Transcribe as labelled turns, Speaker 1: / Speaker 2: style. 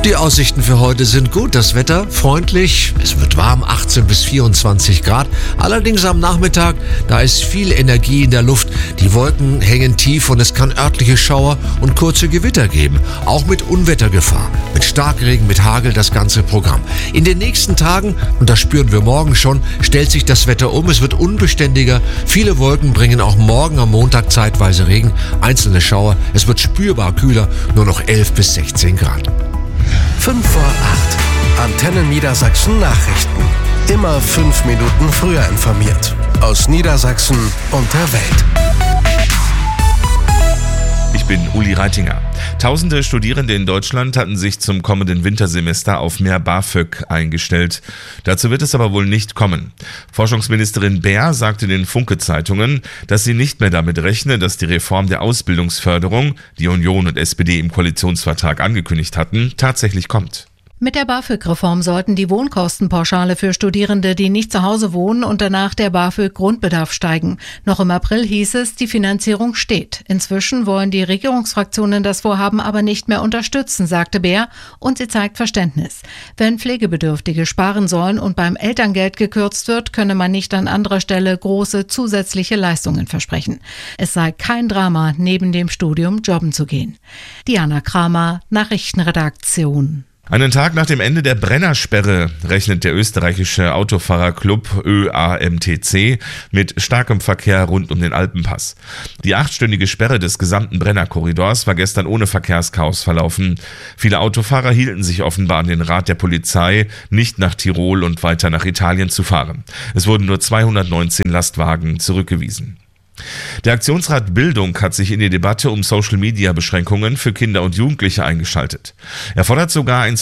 Speaker 1: Die Aussichten für heute sind gut, das Wetter freundlich, es wird warm, 18 bis 24 Grad. Allerdings am Nachmittag, da ist viel Energie in der Luft. Die Wolken hängen tief und es kann örtliche Schauer und kurze Gewitter geben. Auch mit Unwettergefahr, mit Starkregen, mit Hagel, das ganze Programm. In den nächsten Tagen, und das spüren wir morgen schon, stellt sich das Wetter um. Es wird unbeständiger. Viele Wolken bringen auch morgen am Montag zeitweise Regen, einzelne Schauer. Es wird spürbar kühler, nur noch 11 bis 16 Grad.
Speaker 2: 5 vor 8. Antenne Niedersachsen Nachrichten. Immer 5 Minuten früher informiert. Aus Niedersachsen und der Welt.
Speaker 3: Ich bin Uli Reitinger. Tausende Studierende in Deutschland hatten sich zum kommenden Wintersemester auf mehr BAföG eingestellt. Dazu wird es aber wohl nicht kommen. Forschungsministerin Baer sagte den Funke-Zeitungen, dass sie nicht mehr damit rechne, dass die Reform der Ausbildungsförderung, die Union und SPD im Koalitionsvertrag angekündigt hatten, tatsächlich kommt.
Speaker 4: Mit der BAföG-Reform sollten die Wohnkostenpauschale für Studierende, die nicht zu Hause wohnen und danach der BAföG-Grundbedarf steigen. Noch im April hieß es, die Finanzierung steht. Inzwischen wollen die Regierungsfraktionen das Vorhaben aber nicht mehr unterstützen, sagte Baer, und sie zeigt Verständnis. Wenn Pflegebedürftige sparen sollen und beim Elterngeld gekürzt wird, könne man nicht an anderer Stelle große zusätzliche Leistungen versprechen. Es sei kein Drama, neben dem Studium jobben zu gehen. Diana Kramer, Nachrichtenredaktion.
Speaker 3: Einen Tag nach dem Ende der Brennersperre rechnet der österreichische Autofahrerclub ÖAMTC mit starkem Verkehr rund um den Alpenpass. Die 8-stündige Sperre des gesamten Brennerkorridors war gestern ohne Verkehrschaos verlaufen. Viele Autofahrer hielten sich offenbar an den Rat der Polizei, nicht nach Tirol und weiter nach Italien zu fahren. Es wurden nur 219 Lastwagen zurückgewiesen. Der Aktionsrat Bildung hat sich in die Debatte um Social-Media-Beschränkungen für Kinder und Jugendliche eingeschaltet. Er fordert sogar ein